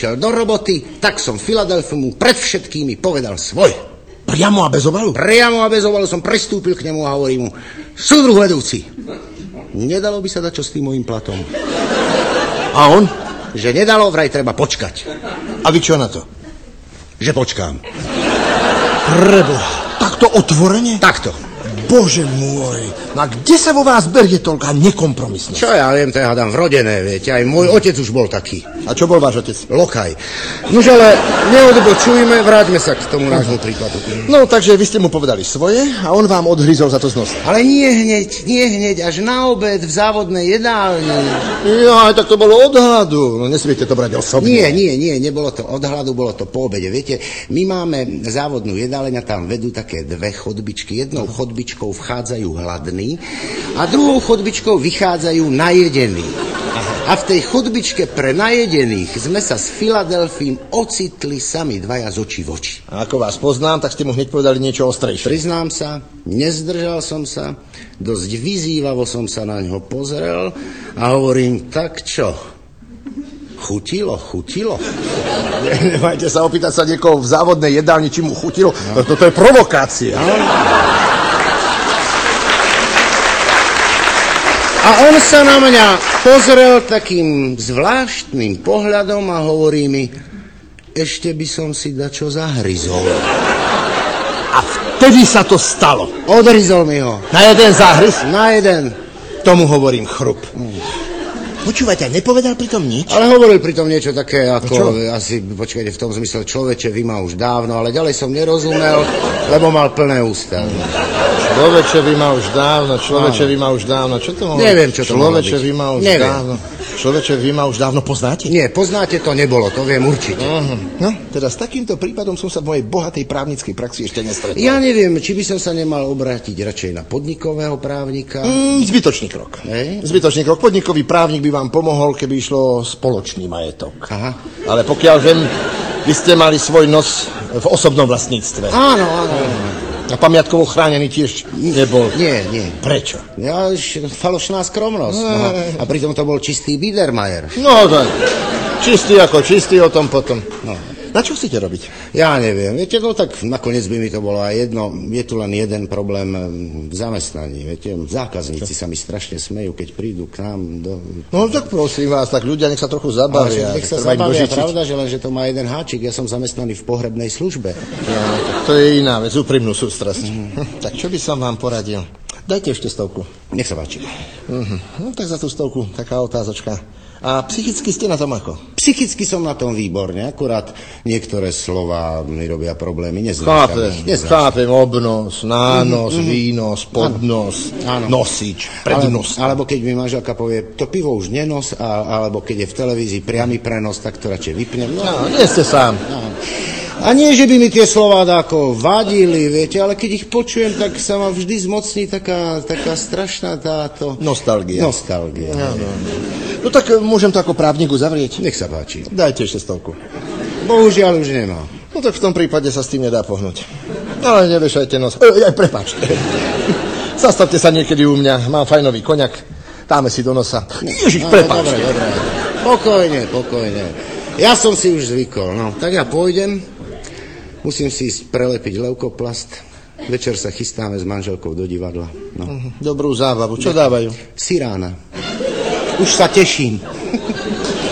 prišiel do roboty, tak som Filadelfu mu pred všetkými povedal svoj. Priamo a bez obalu? Priamo a bez obalu som prestúpil k nemu a hovorím mu, súdruh vedúci, nedalo by sa dať čo s tým mojím platom? A on? Že nedalo, vraj treba počkať. A vy čo na to? Že počkám. Preboha, takto otvorene? Takto. Bože môj, no a kde sa vo vás berie toľká nekompromisnosť? Čo ja viem, to ja hádam vrodené, viete, aj môj otec už bol taký. A čo bol váš otec? Lokaj. Nož ale neodbočujme, vráťme sa k tomu nášmu príkladu. No, takže vy ste mu povedali svoje a on vám odhryzol za to z nosa. Ale nie hneď, až na obed v závodnej jedálni. Ja, tak to bolo od hladu. No, nesmiete to brať osobne. Nie, nebolo to od hladu, bolo to po obede. Viete, my máme závodnú jedáleň a tam vedú také dve chodbičky. Jednou chodbičkou vchádzajú hladní a druhou chodbičkou vychádzajú najedení. A v tej chodbičke pre najedených sme sa s Filadelfím ocitli sami dvaja z očí v oči. A ako vás poznám, tak ste mu hneď povedali niečo ostrejšie. Priznám sa, nezdržal som sa, dosť vyzývavo som sa na ňo pozrel a hovorím, tak čo? Chutilo? Nemajte sa opýtať sa niekoho v závodnej jedálni, či mu chutilo. No. Toto je provokácia. No. A on sa na mňa pozrel takým zvláštnym pohľadom a hovorí mi, ešte by som si dačo zahryzol. A vtedy sa to stalo. Odryzol mi ho. Na jeden záhryz? Na jeden. Tomu hovorím chrup. Počúvajte, nepovedal pritom nič? Ale hovoril pritom niečo také ako, asi, počkajte, v tom zmysle, človeče, vy ma už dávno, ale ďalej som nerozumel, lebo mal plné ústa. Človeče, vy ma už dávno, čo to hovorí? Neviem, čo to mohlo byť. Človeče, vy ma už dávno poznáte? Nie, poznáte to nebolo, to viem určite. No, teda s takýmto prípadom som sa v mojej bohatej právnickej praxi ešte nestretol. Ja neviem, či by som sa nemal obrátiť radšej na podnikového právnika. Zbytočný krok. Zbytočný krok. Podnikový právnik by vám pomohol, keby išlo spoločný majetok. Aha. Ale pokiaľ viem, vy ste mali svoj nos v osobnom vlastníctve. Áno. A pamiatkovo chránený tiež nebol. Nie. Prečo? Ja, falošná skromnosť. No. A pritom to bol čistý Biedermeier. No tak, čistý ako čistý, o tom potom. No. Na čo chcete robiť? Ja neviem. Viete, no tak nakoniec by mi to bolo aj jedno. Je tu len jeden problém v zamestnaní. Viete, zákazníci sa mi strašne smejú, keď prídu k nám do... No tak prosím vás, tak ľudia nech sa trochu zabavia. Nech sa zabavia, pravda, že len, že to má jeden háčik. Ja som zamestnaný v pohrebnej službe. Ja, tak to je iná vec, úprimnú sústrasť. Tak čo by som vám poradil? Dajte ešte 100. Nech sa páči. No tak za tú 100 taká otázočka. A psychicky ste na tom ako? Psychicky som na tom výborne, akurát niektoré slova mi robia problémy. Neznášam. Chápem, obnos, nános, výnos, podnos, nosič, prednos. Alebo keď mi manželka povie, to pivo už nenos, alebo keď je v televízii priamy prenos, tak to radšej vypnem. No, nie ste sám. A nie, že by mi tie slová ako vadili, viete, ale keď ich počujem, tak sa ma vždy zmocní taká strašná táto... Nostalgia. No tak môžem to ako právnik uzavrieť? Nech sa páči. Dajte ešte 100. Bohužiaľ už nemá. No tak v tom prípade sa s tým nedá pohnúť. Ale nevešajte nos. Prepáčte. Zastavte sa niekedy u mňa, mám fajnový koňak, dáme si do nosa. Ježiš, prepáčte. Dobre. Pokojne. Ja som si už zvykol, no. Tak ja pôjdem, musím si ísť prelepiť leukoplast. Večer sa chystáme s manželkou do divadla. No. Dobrú zábavu. Čo dávajú? Sirána. Už sa teším.